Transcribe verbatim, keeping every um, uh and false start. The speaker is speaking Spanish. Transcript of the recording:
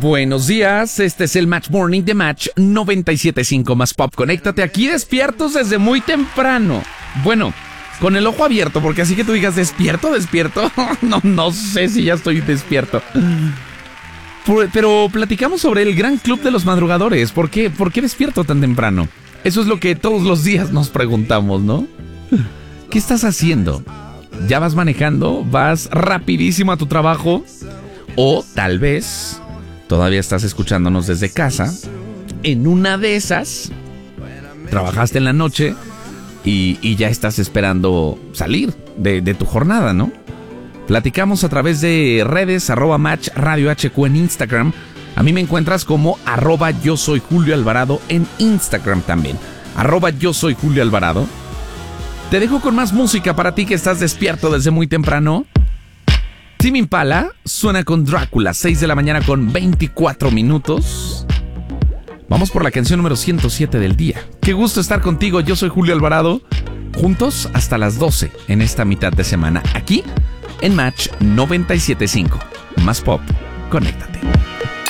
Buenos días, este es el Match Morning de Match noventa y siete punto cinco más Pop. Conéctate aquí despiertos desde muy temprano. Bueno, con el ojo abierto, porque así que tú digas despierto, despierto. No, no sé si ya estoy despierto. Pero platicamos sobre el gran club de los madrugadores. ¿Por qué? ¿Por qué despierto tan temprano? Eso es lo que todos los días nos preguntamos, ¿no? ¿Qué estás haciendo? ¿Ya vas manejando? ¿Vas rapidísimo a tu trabajo? O tal vez todavía estás escuchándonos desde casa. En una de esas, trabajaste en la noche y, y ya estás esperando salir de, de tu jornada, ¿no? Platicamos a través de redes, arroba Match Radio H Q en Instagram. A mí me encuentras como arroba yo soy Julio Alvarado en Instagram también. Arroba yo soy Julio Alvarado. Te dejo con más música para ti que estás despierto desde muy temprano. Tame Impala suena con Drácula, seis de la mañana con veinticuatro minutos. Vamos por la canción número ciento siete del día. Qué gusto estar contigo, yo soy Julio Alvarado. Juntos hasta las doce en esta mitad de semana, aquí en Match noventa y siete punto cinco. Más Pop, conéctate.